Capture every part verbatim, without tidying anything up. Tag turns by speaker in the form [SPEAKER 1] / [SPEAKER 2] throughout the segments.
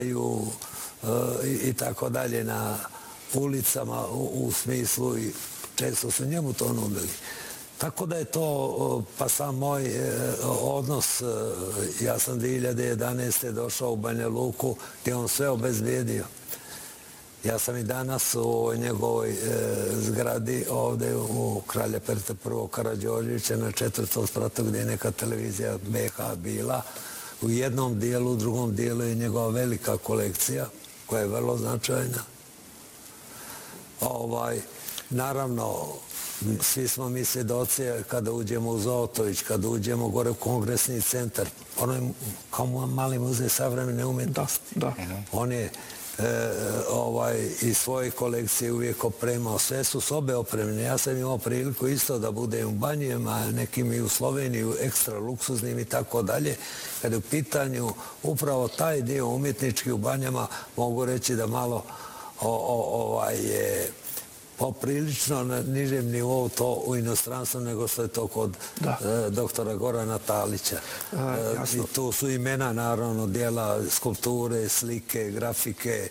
[SPEAKER 1] i tako dalje na ulicama u smislu i često su njemu to nudili. Tako da je to, pa sam moj odnos, ja sam dvije hiljade jedanaeste. došao u Banja Luku gdje on sve obezbijedio. Ja sam i danas u njegovoj zgradi ovdje u Kralja Petra prvog Karađorđevića na četvrtom spratu gdje je neka televizija B H bila. U jednom dijelu, u drugom dijelu je njegova velika kolekcija koja je vrlo značajna. Naravno, svi smo mi svjedoci kada uđemo u Zotović, kada uđemo gore u Kongresni centar. Ono je kao mali muzej savremene umjetnosti. On je iz svoje kolekcije uvijek opremao. Sve su sobe opremljene. Ja sam imao priliku isto da budem u Banjima, nekim i u Sloveniji, ekstra luksuznim i tako dalje. Kada je u pitanju upravo taj dio umjetnički u Banjama, mogu reći da malo je poprilično na nižem nivou to u inostranstvu nego što je to kod doktora Gorana Talića. I tu su imena, naravno, dijela, skulpture, slike, grafike.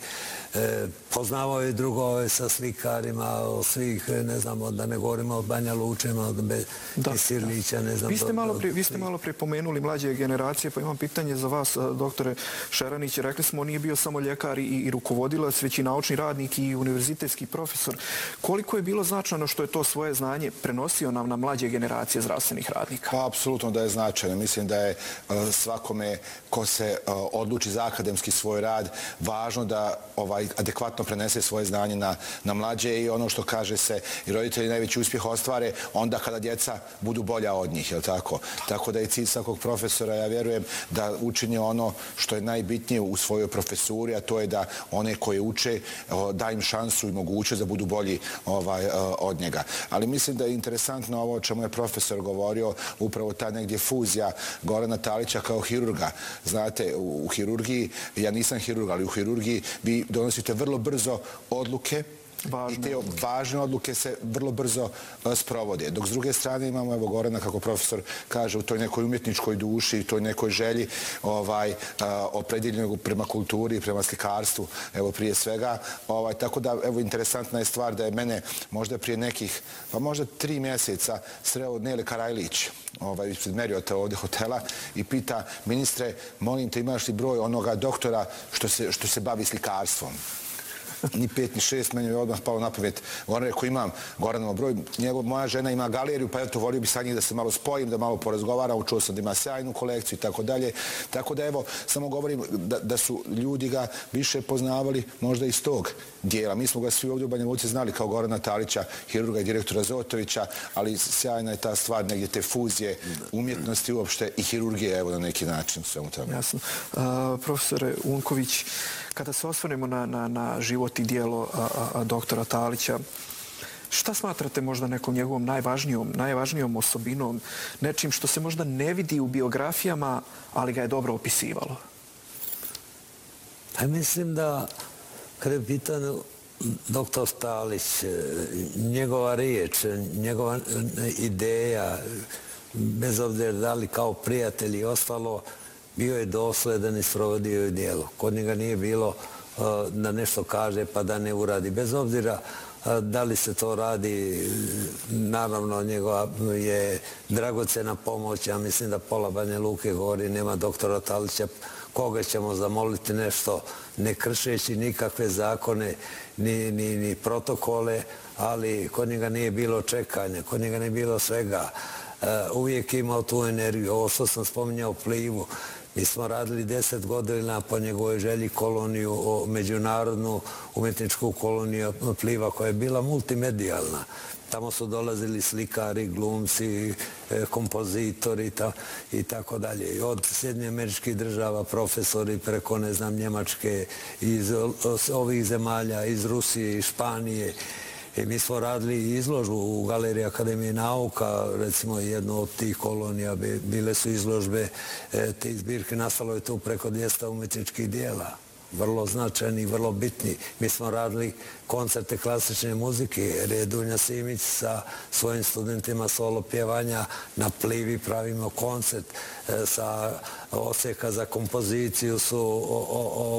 [SPEAKER 1] Poznavao je drugove sa slikarima, od svih, ne znam, da ne govorimo od Banja Lučema, od Sirlića, ne znam.
[SPEAKER 2] Vi ste malo pripomenuli mlađe generacije, pa imam pitanje za vas, doktore Šeranić. Rekli smo, on nije bio samo ljekar i rukovodilac, već i naučni radnik i univerzitetski profesor. Koliko je bilo značajno što je to svoje znanje prenosio nam na mlađe generacije zdravstvenih radnika?
[SPEAKER 3] Pa, apsolutno da je značajno. Mislim da je svakome ko se odluči za akademski svoj rad važno da adekvatno prenese svoje znanje na mlađe i ono što kaže se i roditelji najveći uspjeh ostvare onda kada djeca budu bolja od njih, je li tako? Tako da je cilj svakog profesora, ja vjerujem, da učini ono što je najbitnije u svojoj profesuri, a to je da one koje uče da im šansu i mogućnost da budu bolji od njega. Ali mislim da je interesantno ovo o čemu je profesor govorio, upravo ta negdje fuzija Gorana Talića kao hirurga. Znate, u hirurgiji, ja nisam hirurg, ali u hirurgiji vi donosite vrlo brzo odluke i te važne odluke se vrlo brzo sprovode. Dok s druge strane imamo, evo Gorana, kako profesor kaže, u toj nekoj umjetničkoj duši, u toj nekoj želji opredjeljenog prema kulturi i prema slikarstvu, evo prije svega. Tako da, evo, interesantna je stvar da je mene možda prije nekih, pa možda tri mjeseca sreo Nele Karajlić ispred Marriota ovdje hotela i pita: ministre, molim te, imaš li broj onoga doktora što se bavi slikarstvom? Ni pet, ni šest, meni je odmah palo na pamet. Goran rekao, imam Goranov broj, moja žena ima galeriju, pa eto, volio bi sa njih da se malo spojim, da malo porazgovaram, učuo sam da ima sjajnu kolekciju i tako dalje. Tako da, evo, samo govorim da su ljudi ga više poznavali možda iz tog dijela. Mi smo ga svi ovdje u Banja Luci znali kao Gorana Talića, hirurga i direktora Zotovića, ali sjajna je ta stvar negdje te fuzije, umjetnosti uopšte i hirurgije, evo, na neki način svemu tamo.
[SPEAKER 2] Jasno. Profesore Unković, kada se osvrnemo na život i dijelo doktora Talića, šta smatrate možda nekom njegovom najvažnijom osobinom, nečim što se možda ne vidi u biografijama, ali ga je dobro opisivalo?
[SPEAKER 1] Mislim da, kada je pitan doktor Talić, njegova riječ, njegova ideja, bez obzira da li kao prijatelj i ostalo, bio je dosledan i sprovodio je dijelo. Kod njega nije bilo da nešto kaže pa da ne uradi. Bez obzira da li se to radi, naravno njegova je dragocena pomoć. Ja mislim da pola Banja Luke govori nema doktora Talića koga ćemo zamoliti nešto, ne kršeći nikakve zakone ni protokole, ali kod njega nije bilo čekanja, kod njega nije bilo svega. Uvijek imao tu energiju. Ovo što sam spominjao Plivu, mi smo radili deset godina po njegovoj želji koloniju, međunarodnu umjetničku koloniju Pliva koja je bila multimedijalna. Tamo su dolazili slikari, glumci, kompozitori i tako dalje. Od Sjedinjenih Američkih Država, profesori preko, ne znam, Njemačke, iz ovih zemalja, iz Rusije i Španije. I mi smo radili izložbu u Galeriji Akademije nauka, recimo jednu od tih kolonija, bile su izložbe, te zbirke, nastalo je tu preko dvjesto umjetničkih dijela. Vrlo značajni i vrlo bitni. Mi smo radili koncerte klasične muzike, jer je Dunja Simić sa svojim studentima solo pjevanja na Plivi pravimo koncert sa Osijeka za kompoziciju su